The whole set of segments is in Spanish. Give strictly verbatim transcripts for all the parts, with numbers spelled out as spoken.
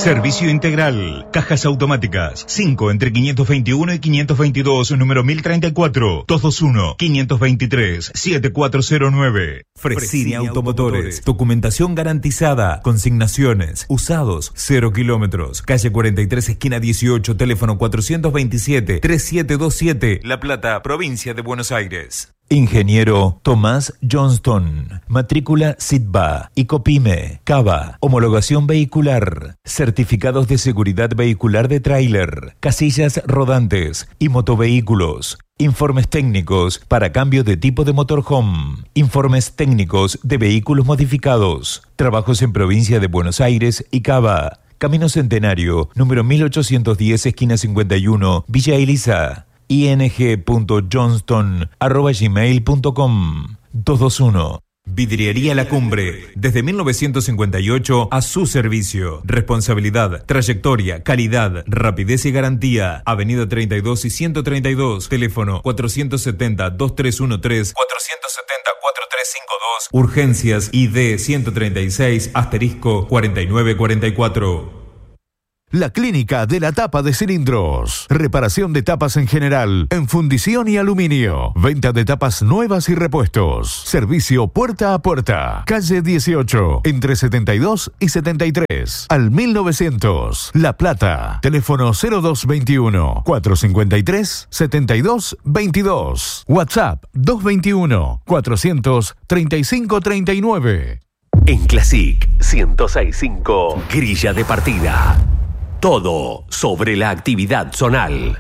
Servicio integral. Cajas automáticas. cinco entre quinientos veintiuno y quinientos veintidós, número mil treinta y cuatro. dos dos uno, quinientos veintitrés, setenta y cuatro cero nueve. Fresini Automotores. Documentación garantizada. Consignaciones. Usados. Cero kilómetros. Calle cuarenta y tres, esquina dieciocho. Teléfono cuatrocientos veintisiete, treinta y siete veintisiete. La Plata, provincia de Buenos Aires. Ingeniero Tomás Johnston. Matrícula SITBA, ICOPYME, CABA, homologación vehicular, certificados de seguridad vehicular de tráiler, casillas rodantes y motovehículos. Informes técnicos para cambio de tipo de motorhome. Informes técnicos de vehículos modificados. Trabajos en provincia de Buenos Aires y CABA. Camino Centenario, número mil ochocientos diez, esquina cincuenta y uno, Villa Elisa. ing punto johnston arroba gmail punto com. dos dos uno. Vidriería La Cumbre, desde mil novecientos cincuenta y ocho a su servicio. Responsabilidad, trayectoria, calidad, rapidez y garantía. Avenida treinta y dos y ciento treinta y dos. Teléfono cuatrocientos setenta, veintitrés trece, cuatrocientos setenta, cuarenta y tres cincuenta y dos. Urgencias I D ciento treinta y seis, asterisco cuarenta y nueve cuarenta y cuatro. La Clínica de la Tapa de Cilindros. Reparación de tapas en general, en fundición y aluminio. Venta de tapas nuevas y repuestos. Servicio puerta a puerta. Calle dieciocho, entre setenta y dos y setenta y tres. Al mil novecientos. La Plata. Teléfono cero dos veintiuno, cuatrocientos cincuenta y tres, setenta y dos veintidós. WhatsApp dos veintiuno, cuatrocientos treinta y cinco treinta y nueve. En Classic ciento seis punto cinco. Grilla de partida. Todo sobre la actividad zonal.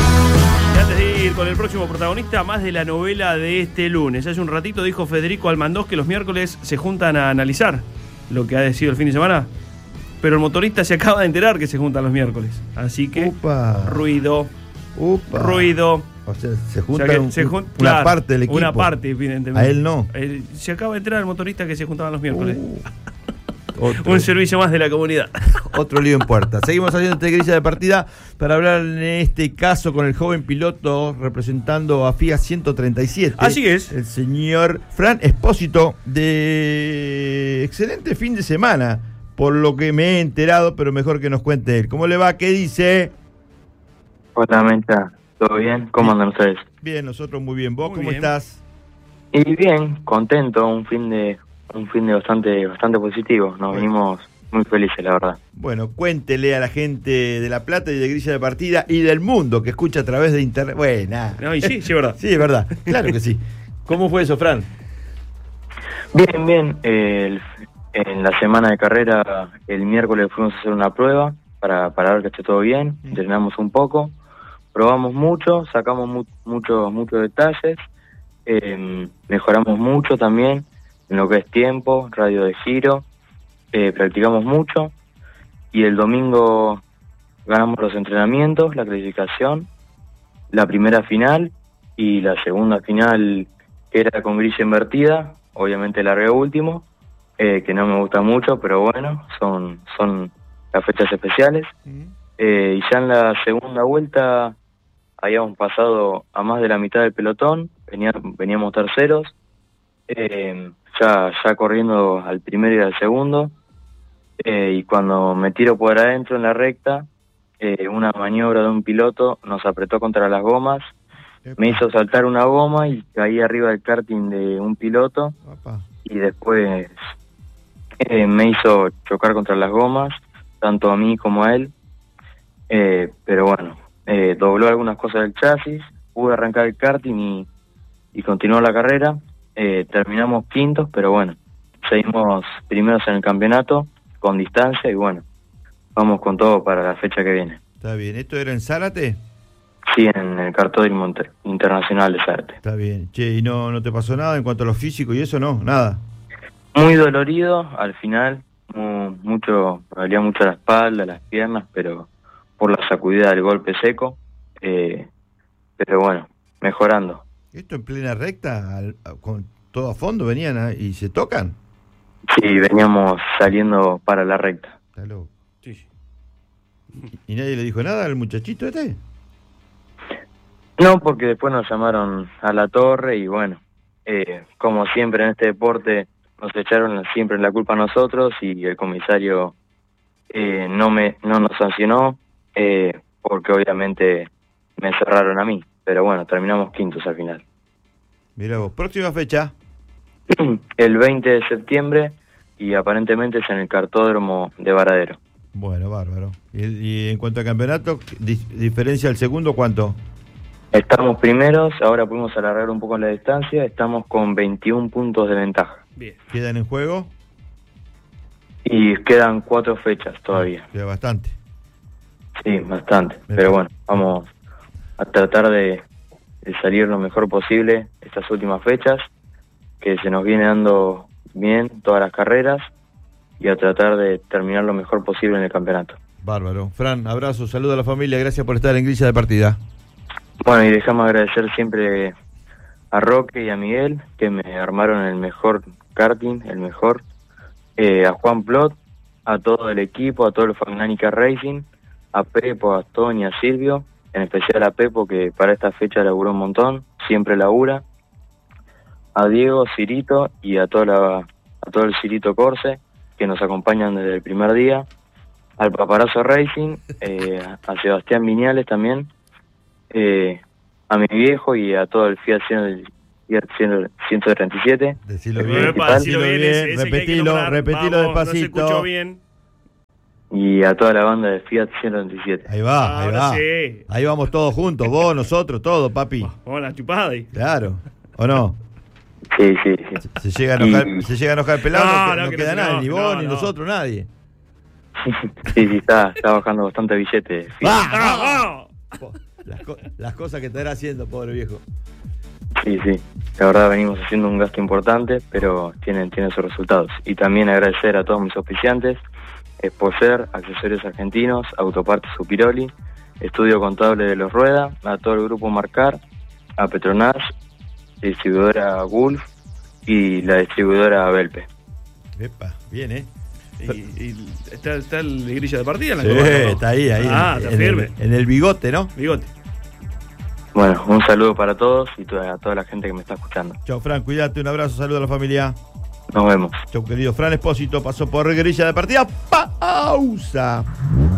Y antes de ir con el próximo protagonista, más de la novela de este lunes. Hace un ratito dijo Federico Almandós que los miércoles se juntan a analizar lo que ha sido el fin de semana. Pero el motorista se acaba de enterar que se juntan los miércoles. Así que, Upa. ruido, Upa. ruido. O sea, se juntan O sea un, se jun- una claro, parte del equipo. Una parte, evidentemente. A él no. Él, se acaba de enterar el motorista que se juntaban los miércoles. Uh. Otro, Un servicio más de la comunidad. otro lío en puerta. Seguimos haciendo esta grilla de partida para hablar en este caso con el joven piloto representando a FIA ciento treinta y siete. Así es. El señor Fran Espósito, de excelente fin de semana, por lo que me he enterado, pero mejor que nos cuente él. ¿Cómo le va? ¿Qué dice? Hola, Mencha. ¿Todo bien? ¿Cómo andan ustedes? Bien, nosotros muy bien. ¿Vos Muy cómo bien. estás? Y bien, contento, un fin de un fin de bastante bastante positivo. Nos Bueno. venimos muy felices, la verdad. Bueno, cuéntele a la gente de La Plata y de Grilla de Partida y del mundo que escucha a través de internet. Bueno, No, y sí, sí, es verdad. sí, es verdad. Claro que sí. ¿Cómo fue eso, Fran? Bien, bien. eh, el- en la semana de carrera, el miércoles fuimos a hacer una prueba para, para ver que esté todo bien. Entrenamos un poco, probamos mucho, sacamos mu- muchos muchos detalles, eh, mejoramos mucho también en lo que es tiempo, radio de giro, eh, practicamos mucho y el domingo ganamos los entrenamientos, la clasificación, la primera final y la segunda final que era con grilla invertida, obviamente largué último, eh, que no me gusta mucho, pero bueno, son, son las fechas especiales. Eh, y ya en la segunda vuelta habíamos pasado a más de la mitad del pelotón, venía, veníamos terceros, eh, ya, ya corriendo al primero y al segundo, eh, y cuando me tiro por adentro en la recta, eh, una maniobra de un piloto nos apretó contra las gomas, me hizo saltar una goma y caí arriba del karting de un piloto, Opa. y después eh, me hizo chocar contra las gomas, tanto a mí como a él, eh, pero bueno, eh, dobló algunas cosas del chasis, pude arrancar el karting y, y continuar la carrera. Eh, terminamos quintos, pero bueno, seguimos primeros en el campeonato con distancia y bueno, vamos con todo para la fecha que viene. Está bien. ¿Esto era en Zárate? Sí, en el Cartódromo Inter- Internacional de Zárate. Está bien. Che, ¿y no, no te pasó nada en cuanto a lo físico y eso? No, nada. Muy dolorido al final, mu- mucho, me dolía mucho la espalda, las piernas, pero por la sacudida del golpe seco, eh, pero bueno, mejorando. ¿Esto en plena recta? Al- a- ¿Con todo a fondo venían a- y se tocan? Sí, veníamos saliendo para la recta. Está loco. Sí, sí. ¿Y nadie le dijo nada al muchachito este? No, porque después nos llamaron a la torre y bueno, eh, como siempre en este deporte nos echaron siempre la culpa a nosotros y el comisario eh, no me no nos sancionó, eh, porque obviamente me cerraron a mí. Pero bueno, terminamos quintos al final. Mirá vos, próxima fecha. El veinte de septiembre y aparentemente es en el cartódromo de Varadero. Bueno, bárbaro. Y, y en cuanto a campeonato, di- ¿diferencia el segundo cuánto? Estamos primeros, ahora pudimos alargar un poco la distancia, estamos con veintiún puntos de ventaja. Bien. ¿Quedan en juego? Y quedan cuatro fechas todavía. Queda bastante. Sí, bastante. Pero bueno, vamos a tratar de, de salir lo mejor posible estas últimas fechas, que se nos viene dando bien todas las carreras, y a tratar de terminar lo mejor posible en el campeonato. Bárbaro. Fran, abrazo, saludo a la familia, gracias por estar en Grilla de Partida. Bueno, y dejamos agradecer siempre a Roque y a Miguel, que me armaron el mejor karting, el mejor, eh, a Juan Plot, a todo el equipo, a todo el Fagnánica Racing, a Pepo, a Gastón y a Silvio, en especial a Pepo, que para esta fecha laburó un montón, siempre labura, a Diego, Cirito y a, toda la, a todo el Cirito Corse, que nos acompañan desde el primer día, al Paparazzo Racing, eh, a Sebastián Viñales también, eh, a mi viejo y a todo el Fiat ciento treinta y siete. Decilo Eh, bien, epa, decilo decilo bien, bien, ese- ese que hay que repetilo, nombrar. repetilo Vamos, no se despacito. escuchó bien. Y a toda la banda de Fiat ciento treinta y siete. Ahí va, ahí Ahora va. sí. Ahí vamos todos juntos, vos, nosotros, todos, papi. Vamos a la chupada ahí. Claro, ¿o no? Sí, sí, sí. Se llega a enojar, Y- se llega a enojar el pelado, No, no, que- no, no que queda no se nadie, ni enoje, vos, no, ni no. nosotros, nadie. Sí, sí, está, está bajando bastante billete. Fiat. ¡Ah, Po, Las, co- las cosas que estará haciendo, pobre viejo. Sí, sí. La verdad venimos haciendo un gasto importante, pero tienen, tienen sus resultados. Y también agradecer a todos mis auspiciantes, Exposer, Accesorios Argentinos, Autopartes Supiroli, Estudio Contable de los Rueda, a todo el grupo Marcar, a Petronas, distribuidora Gulf y la distribuidora Belpe. Epa, bien, ¿eh? Y, y está, está el grilla de partida en la Sí, copa, ¿no? está ahí, ahí. Ah, en, está en firme. el, en el bigote, ¿no? Bigote. Bueno, un saludo para todos y to- a toda la gente que me está escuchando. Chau, Fran, cuídate, un abrazo, saludo a la familia. Nos vemos. Chau, querido Fran Espósito, pasó por Grilla de Partida. Pausa.